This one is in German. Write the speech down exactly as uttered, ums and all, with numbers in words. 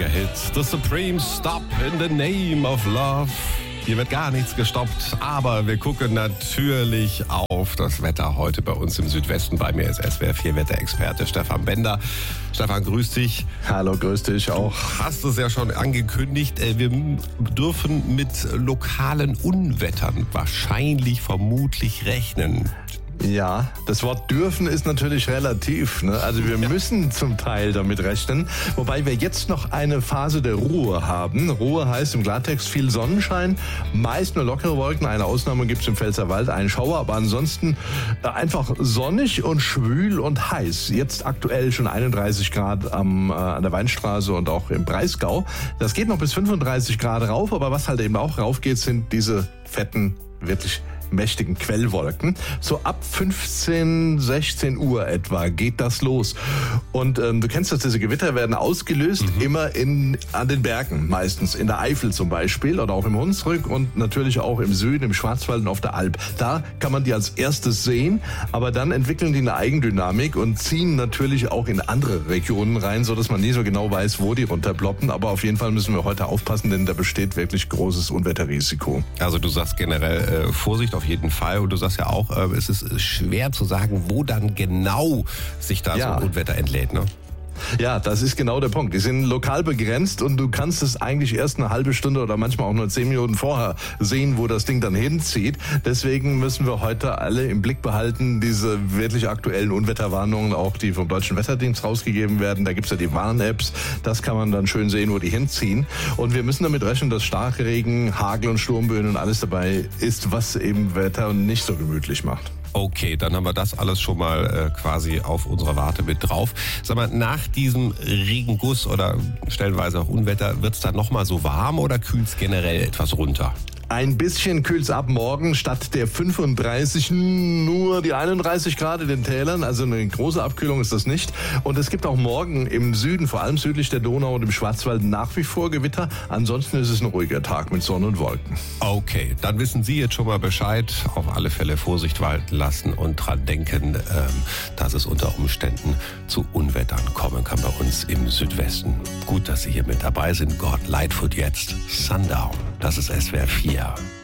Hit. The Supreme Stop in the Name of Love. Hier wird gar nichts gestoppt, aber wir gucken natürlich auf das Wetter heute bei uns im Südwesten. Bei mir ist S W R vier Wetterexperte Stefan Bender. Stefan, grüß dich. Hallo, grüß dich auch. Du hast es ja schon angekündigt, wir dürfen mit lokalen Unwettern wahrscheinlich, vermutlich rechnen. Ja, das Wort dürfen ist natürlich relativ, ne? Also wir müssen zum Teil damit rechnen, wobei wir jetzt noch eine Phase der Ruhe haben. Ruhe heißt im Klartext viel Sonnenschein, meist nur lockere Wolken, eine Ausnahme gibt es im Pfälzerwald, einen Schauer, aber ansonsten einfach sonnig und schwül und heiß. Jetzt aktuell schon einunddreißig Grad am, äh, an der Weinstraße und auch im Breisgau. Das geht noch bis fünfunddreißig Grad rauf, aber was halt eben auch rauf geht, sind diese fetten, wirklich mächtigen Quellwolken. So ab fünfzehn, sechzehn Uhr etwa geht das los. Und ähm, du kennst das, diese Gewitter werden ausgelöst, mhm. immer in an den Bergen, meistens in der Eifel zum Beispiel oder auch im Hunsrück und natürlich auch im Süden, im Schwarzwald und auf der Alp. Da kann man die als erstes sehen, aber dann entwickeln die eine Eigendynamik und ziehen natürlich auch in andere Regionen rein, so dass man nie so genau weiß, wo die runterploppen. Aber auf jeden Fall müssen wir heute aufpassen, denn da besteht wirklich großes Unwetterrisiko. Also du sagst generell äh, Vorsicht auf jeden Fall. Und du sagst ja auch, äh, es ist schwer zu sagen, wo dann genau sich da ja. so ein Unwetter entlädt, ne? Ja, das ist genau der Punkt. Die sind lokal begrenzt und du kannst es eigentlich erst eine halbe Stunde oder manchmal auch nur zehn Minuten vorher sehen, wo das Ding dann hinzieht. Deswegen müssen wir heute alle im Blick behalten, diese wirklich aktuellen Unwetterwarnungen, auch die vom Deutschen Wetterdienst rausgegeben werden. Da gibt's ja die Warn-Apps. Das kann man dann schön sehen, wo die hinziehen. Und wir müssen damit rechnen, dass Starkregen, Hagel und Sturmböen und alles dabei ist, was eben Wetter nicht so gemütlich macht. Okay, dann haben wir das alles schon mal äh, quasi auf unserer Warte mit drauf. Sag mal, nach diesem Regenguss oder stellenweise auch Unwetter, wird's dann nochmal so warm oder kühlt's generell etwas runter? Ein bisschen kühlt's ab morgen, statt der fünfunddreißig nur die einunddreißig Grad in den Tälern, also eine große Abkühlung ist das nicht. Und es gibt auch morgen im Süden, vor allem südlich der Donau und im Schwarzwald nach wie vor Gewitter. Ansonsten ist es ein ruhiger Tag mit Sonne und Wolken. Okay, dann wissen Sie jetzt schon mal Bescheid. Auf alle Fälle Vorsicht walten lassen und dran denken, ähm, dass es unter Umständen zu Unwettern kommen kann bei uns im Südwesten. Gut, dass Sie hier mit dabei sind. Gordon Lightfoot jetzt, Sundown. Das ist S W R vier.